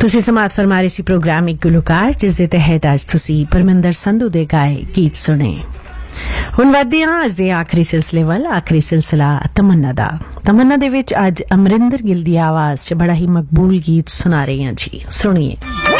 ਤੁਸੀਂ ਸਮਾਤ ਫਰਮਾ ਰਹੇ ਸੀ ਪ੍ਰੋਗਰਾਮ ਇੱਕ ਗੁਲੂਕਾਰ, ਜਿਸ ਦੇ ਤਹਿਤ ਅੱਜ ਤੁਸੀਂ ਪਰਮਿੰਦਰ ਸੰਧੂ ਦੇ ਗਾਏ ਗੀਤ ਸੁਣੇ। ਹੁਣ ਵਧਦੇ ਹਾਂ ਅੱਜ ਦੇ ਆਖਰੀ ਸਿਲਸਿਲੇ ਵੱਲ। ਆਖਰੀ ਸਿਲਸਿਲਾ ਤਮੰਨਾ ਦਾ। ਤਮੰਨਾ ਦੇ ਵਿੱਚ ਅੱਜ ਅਮਰਿੰਦਰ ਗਿੱਲ ਦੀ ਆਵਾਜ਼ 'ਚ ਬੜਾ ਹੀ ਮਕਬੂਲ ਗੀਤ ਸੁਣਾ ਰਹੇ ਹਾਂ ਜੀ, ਸੁਣੀਏ।